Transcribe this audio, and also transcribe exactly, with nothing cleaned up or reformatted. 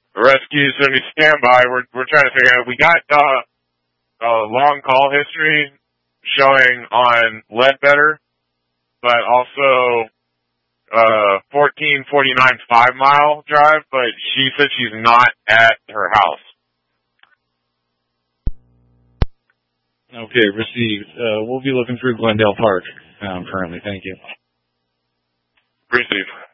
Rescue seventy standby. We're we're trying to figure out. We got uh, a long call history showing on Ledbetter, but also uh fourteen forty-nine five mile drive. But she said she's not at her house. Okay, received. Uh, we'll be looking through Glendale Park um, currently. Thank you. Received.